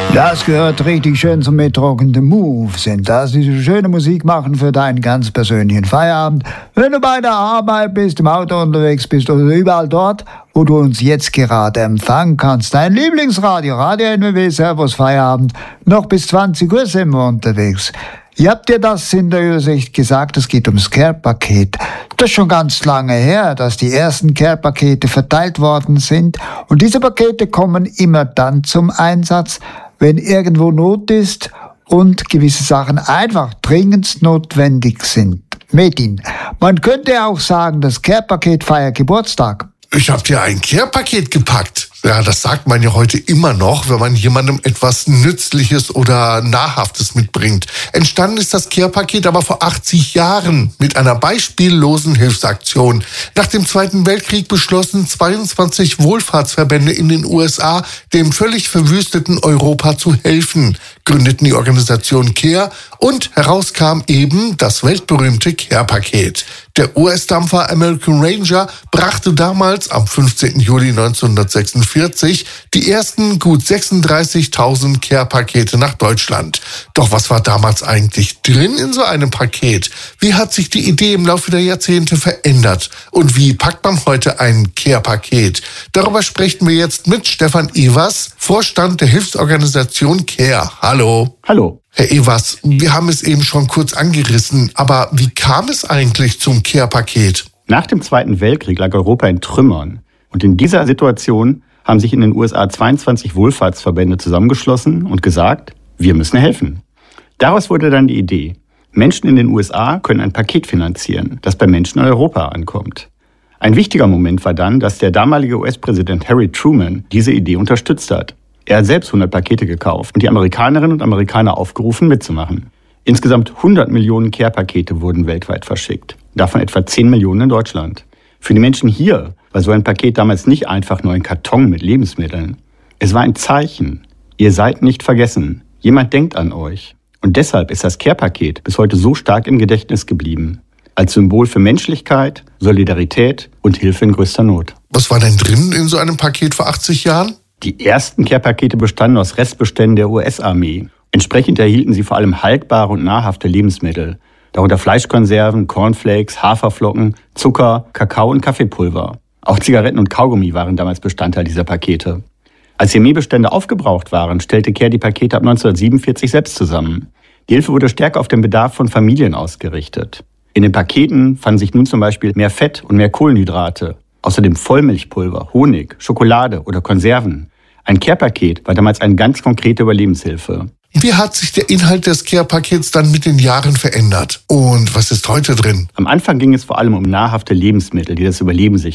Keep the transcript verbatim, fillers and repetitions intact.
Das gehört richtig schön zum mittrockenen Move. Sind das diese schöne Musik machen für deinen ganz persönlichen Feierabend? Wenn du bei der Arbeit bist, im Auto unterwegs bist oder überall dort, wo du uns jetzt gerade empfangen kannst. Dein Lieblingsradio, Radio N W W, Servus Feierabend. Noch bis zwanzig Uhr sind wir unterwegs. Ihr habt dir das in der Übersicht gesagt, es geht ums Care-Paket. Das ist schon ganz lange her, dass die ersten Care-Pakete verteilt worden sind. Und diese Pakete kommen immer dann zum Einsatz, wenn irgendwo Not ist und gewisse Sachen einfach dringend notwendig sind. Medin, man könnte auch sagen, das Care-Paket feiert Geburtstag. Ich hab dir ein Care-Paket gepackt. Ja, das sagt man ja heute immer noch, wenn man jemandem etwas Nützliches oder Nahrhaftes mitbringt. Entstanden ist das Care-Paket aber vor achtzig Jahren mit einer beispiellosen Hilfsaktion. Nach dem Zweiten Weltkrieg beschlossen zweiundzwanzig Wohlfahrtsverbände in den U S A, dem völlig verwüsteten Europa zu helfen, gründeten die Organisation Care und heraus kam eben das weltberühmte Care-Paket. Der U S-Dampfer American Ranger brachte damals am fünfzehnten Juli neunzehnhundertsechsundvierzig die ersten gut sechsunddreißigtausend Care-Pakete nach Deutschland. Doch was war damals eigentlich drin in so einem Paket? Wie hat sich die Idee im Laufe der Jahrzehnte verändert? Und wie packt man heute ein Care-Paket? Darüber sprechen wir jetzt mit Stefan Evers, Vorstand der Hilfsorganisation Care. Hallo. Hallo. Herr Evers, wir haben es eben schon kurz angerissen, aber wie kam es eigentlich zum Care-Paket? Nach dem Zweiten Weltkrieg lag Europa in Trümmern. Und in dieser Situation haben sich in den U S A zweiundzwanzig Wohlfahrtsverbände zusammengeschlossen und gesagt, wir müssen helfen. Daraus wurde dann die Idee, Menschen in den U S A können ein Paket finanzieren, das bei Menschen in Europa ankommt. Ein wichtiger Moment war dann, dass der damalige U S-Präsident Harry Truman diese Idee unterstützt hat. Er hat selbst hundert Pakete gekauft und die Amerikanerinnen und Amerikaner aufgerufen, mitzumachen. Insgesamt hundert Millionen Care-Pakete wurden weltweit verschickt, davon etwa zehn Millionen in Deutschland. Für die Menschen hier war so ein Paket damals nicht einfach nur ein Karton mit Lebensmitteln. Es war ein Zeichen. Ihr seid nicht vergessen. Jemand denkt an euch. Und deshalb ist das Care-Paket bis heute so stark im Gedächtnis geblieben. Als Symbol für Menschlichkeit, Solidarität und Hilfe in größter Not. Was war denn drin in so einem Paket vor achtzig Jahren? Die ersten Care-Pakete bestanden aus Restbeständen der U S-Armee. Entsprechend erhielten sie vor allem haltbare und nahrhafte Lebensmittel, darunter Fleischkonserven, Cornflakes, Haferflocken, Zucker, Kakao und Kaffeepulver. Auch Zigaretten und Kaugummi waren damals Bestandteil dieser Pakete. Als die Armeebestände aufgebraucht waren, stellte Care die Pakete ab neunzehnhundertsiebenundvierzig selbst zusammen. Die Hilfe wurde stärker auf den Bedarf von Familien ausgerichtet. In den Paketen fanden sich nun zum Beispiel mehr Fett und mehr Kohlenhydrate. Außerdem Vollmilchpulver, Honig, Schokolade oder Konserven. Ein Care-Paket war damals eine ganz konkrete Überlebenshilfe. Wie hat sich der Inhalt des Care-Pakets dann mit den Jahren verändert? Und was ist heute drin? Am Anfang ging es vor allem um nahrhafte Lebensmittel, die das Überleben sichern.